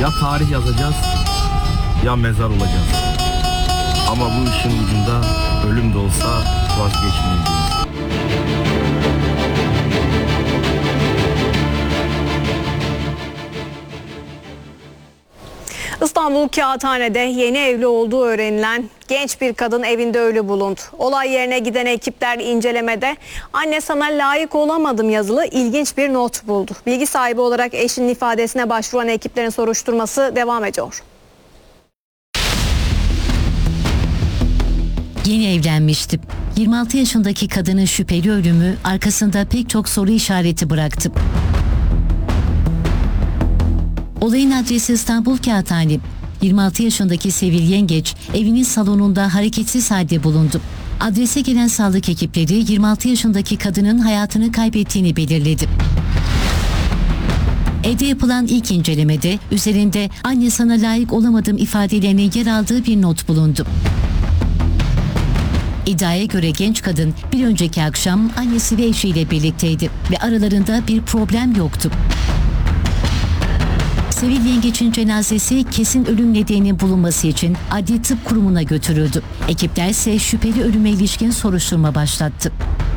Ya tarih yazacağız ya mezar olacağız. Ama bu işin ucunda ölüm de olsa vazgeçmeyeceğiz. İstanbul Kağıthane'de yeni evli olduğu öğrenilen genç bir kadın evinde ölü bulundu. Olay yerine giden ekipler incelemede "Anne sana layık olamadım" yazılı ilginç bir not buldu. Bilgi sahibi olarak eşinin ifadesine başvuran ekiplerin soruşturması devam ediyor. Yeni evlenmiştim. 26 yaşındaki kadının şüpheli ölümü arkasında pek çok soru işareti bıraktı. Olayın adresi İstanbul Kağıthane. 26 yaşındaki Sevil Yengeç evinin salonunda hareketsiz halde bulundu. Adrese gelen sağlık ekipleri 26 yaşındaki kadının hayatını kaybettiğini belirledi. Evde yapılan ilk incelemede üzerinde "Anne sana layık olamadım" ifadelerinin yer aldığı bir not bulundu. İddiaya göre genç kadın bir önceki akşam annesi ve eşiyle birlikteydi ve aralarında bir problem yoktu. Sevil Yengeç'in cenazesi kesin ölüm nedeninin bulunması için Adli Tıp Kurumu'na götürüldü. Ekipler ise şüpheli ölüme ilişkin soruşturma başlattı.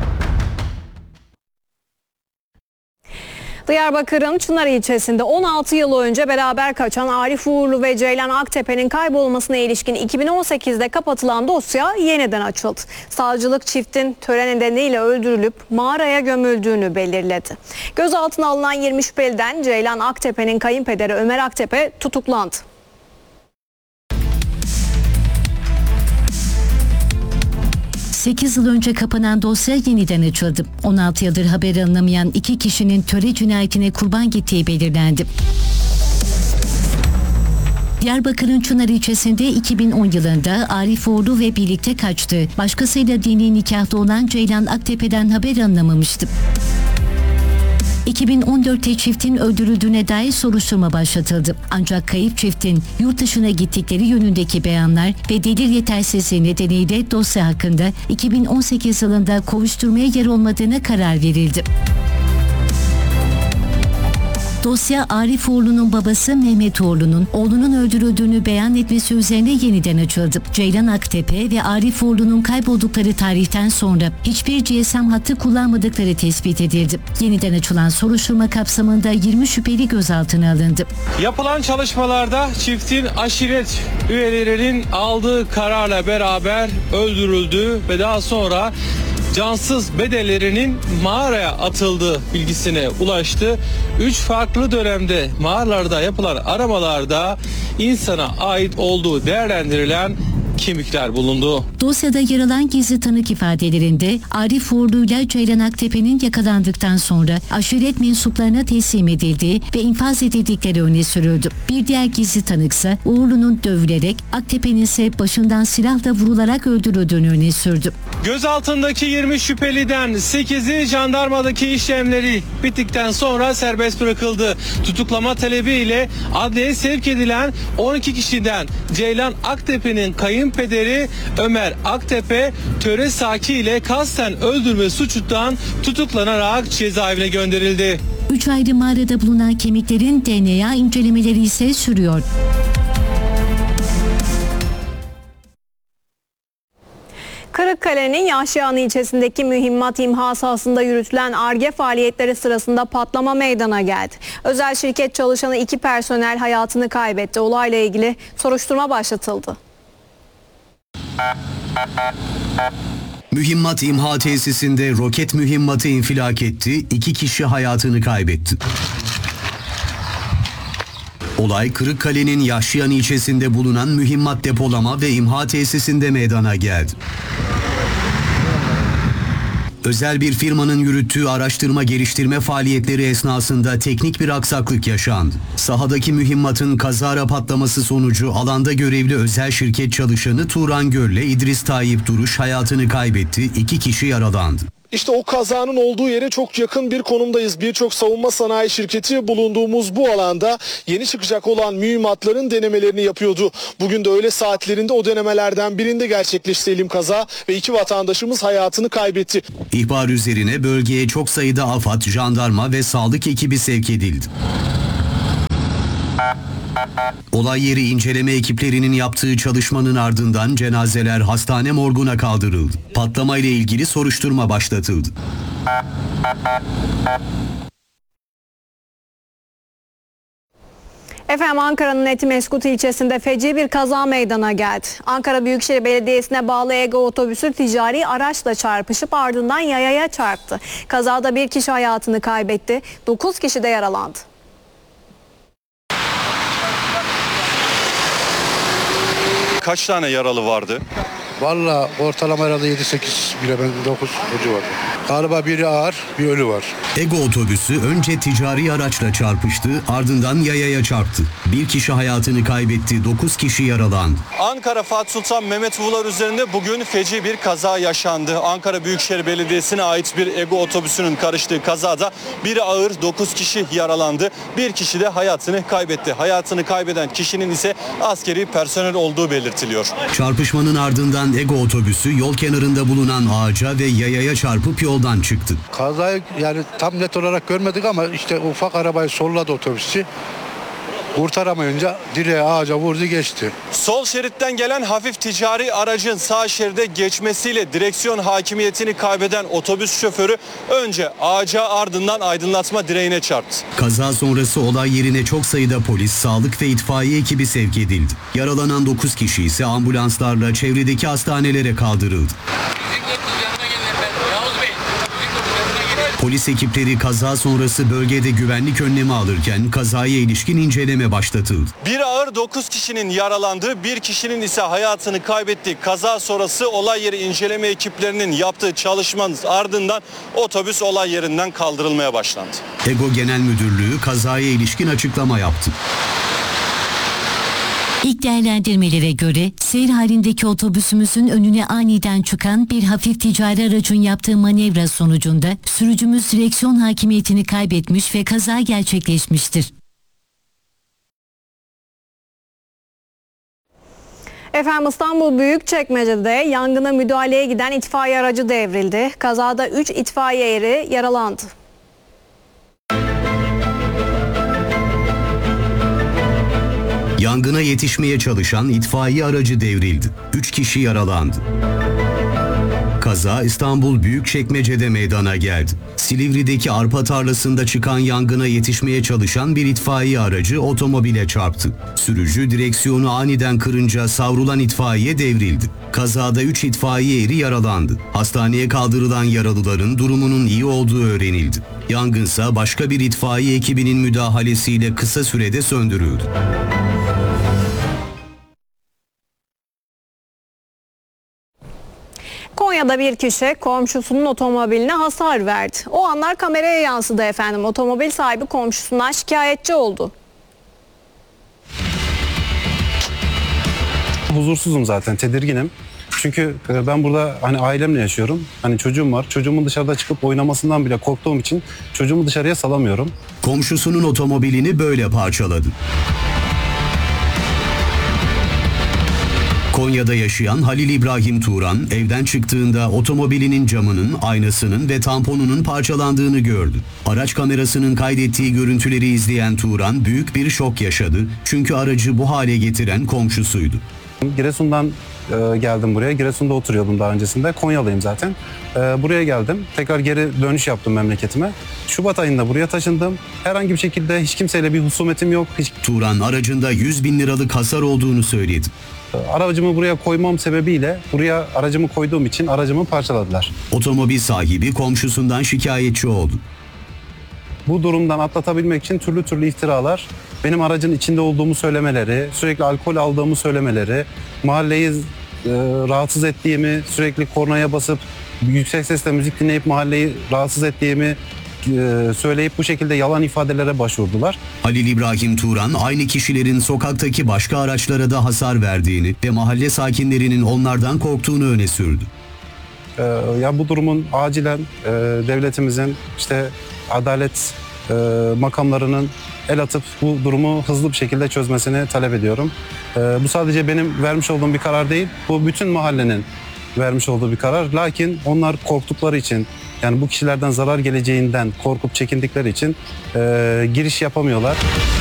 Diyarbakır'ın Çınar ilçesinde 16 yıl önce beraber kaçan Arif Uğurlu ve Ceylan Aktepe'nin kaybolmasına ilişkin 2018'de kapatılan dosya yeniden açıldı. Savcılık çiftin tören nedeniyle öldürülüp mağaraya gömüldüğünü belirledi. Gözaltına alınan 20 şüpheliden Ceylan Aktepe'nin kayınpederi Ömer Aktepe tutuklandı. Sekiz yıl önce kapanan dosya yeniden açıldı. 16 yıldır haber alınamayan iki kişinin töre cinayetine kurban gittiği belirlendi. Diyarbakır'ın Çınar ilçesinde 2010 yılında Arif Uğurlu ve birlikte kaçtı. Başkasıyla dini nikahta olan Ceylan Aktepe'den haber alınamamıştı. 2014'te çiftin öldürüldüğüne dair soruşturma başlatıldı. Ancak kayıp çiftin yurt dışına gittikleri yönündeki beyanlar ve delil yetersizliği nedeniyle dosya hakkında 2018 yılında kovuşturmaya yer olmadığına karar verildi. Dosya Arif Uğurlu'nun babası Mehmet Uğurlu'nun oğlunun öldürüldüğünü beyan etmesi üzerine yeniden açıldı. Ceylan Aktepe ve Arif Uğurlu'nun kayboldukları tarihten sonra hiçbir GSM hattı kullanmadıkları tespit edildi. Yeniden açılan soruşturma kapsamında 20 şüpheli gözaltına alındı. Yapılan çalışmalarda çiftin aşiret üyelerinin aldığı kararla beraber öldürüldüğü ve daha sonra cansız bedenlerinin mağaraya atıldığı bilgisine ulaştı. 3 farklı dönemde mağaralarda yapılan aramalarda insana ait olduğu değerlendirilen kemikler bulundu. Dosyada yer alan gizli tanık ifadelerinde Arif Uğurlu ile Ceylan Aktepe'nin yakalandıktan sonra aşiret mensuplarına teslim edildiği ve infaz edildikleri öne sürüldü. Bir diğer gizli tanıksa Uğurlu'nun dövülerek, Aktepe'nin ise başından silahla vurularak öldürüldüğünü öne sürdü. Gözaltındaki 20 şüpheliden 8'i jandarmadaki işlemleri bittikten sonra serbest bırakıldı. Tutuklama talebiyle adliyeye sevk edilen 12 kişiden Ceylan Aktepe'nin kayınpederi Ömer Aktepe töre saki ile kasten öldürme suçundan tutuklanarak cezaevine gönderildi. 3 ayrı mağarada bulunan kemiklerin DNA incelemeleri ise sürüyor. Kırıkkale'nin Yahşihan ilçesindeki mühimmat imha sahasında yürütülen Ar-Ge faaliyetleri sırasında patlama meydana geldi. Özel şirket çalışanı 2 personel hayatını kaybetti. Olayla ilgili soruşturma başlatıldı. Mühimmat imha tesisinde roket mühimmatı infilak etti, 2 kişi hayatını kaybetti. Olay Kırıkkale'nin Yahşihan ilçesinde bulunan mühimmat depolama ve imha tesisinde meydana geldi. Özel bir firmanın yürüttüğü araştırma geliştirme faaliyetleri esnasında teknik bir aksaklık yaşandı. Sahadaki mühimmatın kazara patlaması sonucu alanda görevli özel şirket çalışanı Turan Göl'le İdris Tayyip Duruş hayatını kaybetti, 2 kişi yaralandı. İşte o kazanın olduğu yere çok yakın bir konumdayız. Birçok savunma sanayi şirketi bulunduğumuz bu alanda yeni çıkacak olan mühimmatların denemelerini yapıyordu. Bugün de öğle saatlerinde o denemelerden birinde gerçekleşti elim kaza ve 2 vatandaşımız hayatını kaybetti. İhbar üzerine bölgeye çok sayıda AFAD, jandarma ve sağlık ekibi sevk edildi. Olay yeri inceleme ekiplerinin yaptığı çalışmanın ardından cenazeler hastane morguna kaldırıldı. Patlama ile ilgili soruşturma başlatıldı. Efendim Ankara'nın Etimeskut ilçesinde feci bir kaza meydana geldi. Ankara Büyükşehir Belediyesi'ne bağlı Ege otobüsü ticari araçla çarpışıp ardından yayaya çarptı. Kazada bir kişi hayatını kaybetti, 9 kişi de yaralandı. Kaç tane yaralı vardı? Valla ortalama herhalde 7-8, bile ben 9 ucu var. Galiba biri ağır, bir ölü var. Ego otobüsü önce ticari araçla çarpıştı, ardından yayaya çarptı. Bir kişi hayatını kaybetti, 9 kişi yaralandı. Ankara Fatih Sultan Mehmet Vular üzerinde bugün feci bir kaza yaşandı. Ankara Büyükşehir Belediyesi'ne ait bir Ego otobüsünün karıştığı kazada biri ağır, 9 kişi yaralandı. Bir kişi de hayatını kaybetti. Hayatını kaybeden kişinin ise askeri personel olduğu belirtiliyor. Çarpışmanın ardından Ego otobüsü yol kenarında bulunan ağaca ve yayaya çarpıp yoldan çıktı. Kazayı yani tam net olarak görmedik ama işte ufak arabayı solladı otobüsçü. Kurtaramayınca direğe ağaca vurdu geçti. Sol şeritten gelen hafif ticari aracın sağ şeride geçmesiyle direksiyon hakimiyetini kaybeden otobüs şoförü önce ağaca ardından aydınlatma direğine çarptı. Kaza sonrası olay yerine çok sayıda polis, sağlık ve itfaiye ekibi sevk edildi. Yaralanan 9 kişi ise ambulanslarla çevredeki hastanelere kaldırıldı. Polis ekipleri kaza sonrası bölgede güvenlik önlemi alırken kazaya ilişkin inceleme başlatıldı. Bir ağır 9 kişinin yaralandığı, bir kişinin ise hayatını kaybettiği kaza sonrası olay yeri inceleme ekiplerinin yaptığı çalışmanın ardından otobüs olay yerinden kaldırılmaya başlandı. Ego Genel Müdürlüğü kazaya ilişkin açıklama yaptı. İlk değerlendirmelere göre seyir halindeki otobüsümüzün önüne aniden çıkan bir hafif ticari aracın yaptığı manevra sonucunda sürücümüz direksiyon hakimiyetini kaybetmiş ve kaza gerçekleşmiştir. Efendim İstanbul Büyükçekmece'de yangına müdahaleye giden itfaiye aracı devrildi. Kazada 3 itfaiye eri yaralandı. Yangına yetişmeye çalışan itfaiye aracı devrildi. 3 kişi yaralandı. Kaza İstanbul Büyükçekmece'de meydana geldi. Silivri'deki arpa tarlasında çıkan yangına yetişmeye çalışan bir itfaiye aracı otomobile çarptı. Sürücü direksiyonu aniden kırınca savrulan itfaiye devrildi. Kazada 3 itfaiye eri yaralandı. Hastaneye kaldırılan yaralıların durumunun iyi olduğu öğrenildi. Yangınsa başka bir itfaiye ekibinin müdahalesiyle kısa sürede söndürüldü. Konya'da bir kişi komşusunun otomobiline hasar verdi. O anlar kameraya yansıdı efendim. Otomobil sahibi komşusundan şikayetçi oldu. Huzursuzum zaten, tedirginim. Çünkü ben burada hani ailemle yaşıyorum. Hani çocuğum var. Çocuğumun dışarıda çıkıp oynamasından bile korktuğum için çocuğumu dışarıya salamıyorum. Komşusunun otomobilini böyle parçaladı. Konya'da yaşayan Halil İbrahim Turan evden çıktığında otomobilinin camının, aynasının ve tamponunun parçalandığını gördü. Araç kamerasının kaydettiği görüntüleri izleyen Turan büyük bir şok yaşadı. Çünkü aracı bu hale getiren komşusuydu. Giresun'dan geldim buraya. Giresun'da oturuyordum daha öncesinde. Konyalıyım zaten. Buraya geldim. Tekrar geri dönüş yaptım memleketime. Şubat ayında buraya taşındım. Herhangi bir şekilde hiç kimseyle bir husumetim yok. Turan aracında 100 bin liralık hasar olduğunu söyledi. Aracımı buraya koymam sebebiyle buraya aracımı koyduğum için aracımı parçaladılar. Otomobil sahibi komşusundan şikayetçi oldu. Bu durumdan atlatabilmek için türlü iftiralar, benim aracın içinde olduğumu söylemeleri, sürekli alkol aldığımı söylemeleri, mahalleyi rahatsız ettiğimi, sürekli kornaya basıp yüksek sesle müzik dinleyip mahalleyi rahatsız ettiğimi söyleyip bu şekilde yalan ifadelere başvurdular. Halil İbrahim Turan aynı kişilerin sokaktaki başka araçlara da hasar verdiğini ve mahalle sakinlerinin onlardan korktuğunu öne sürdü. Ya bu durumun acilen devletimizin işte adalet makamlarının el atıp bu durumu hızlı bir şekilde çözmesini talep ediyorum. Bu sadece benim vermiş olduğum bir karar değil, bu bütün mahallenin vermiş olduğu bir karar. Lakin onlar korktukları için, yani bu kişilerden zarar geleceğinden korkup çekindikleri için giriş yapamıyorlar.